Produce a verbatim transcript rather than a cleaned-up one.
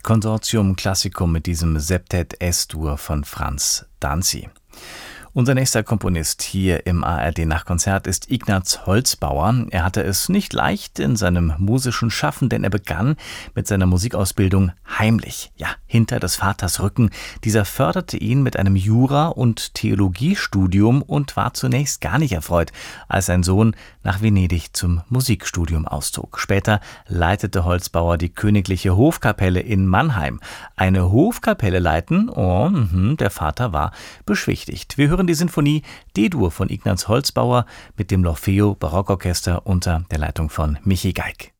Consortium Classicum mit diesem Septet S-Dur von Franz Danzi. Unser nächster Komponist hier im A R D-Nachtkonzert ist Ignaz Holzbauer. Er hatte es nicht leicht in seinem musischen Schaffen, denn er begann mit seiner Musikausbildung heimlich, ja, hinter des Vaters Rücken. Dieser förderte ihn mit einem Jura- und Theologiestudium und war zunächst gar nicht erfreut, als sein Sohn nach Venedig zum Musikstudium auszog. Später leitete Holzbauer die Königliche Hofkapelle in Mannheim. Eine Hofkapelle leiten, oh, mh, der Vater war beschwichtigt. Wir hören die Sinfonie D-Dur von Ignaz Holzbauer mit dem L'Orfeo Barockorchester unter der Leitung von Michi Geig.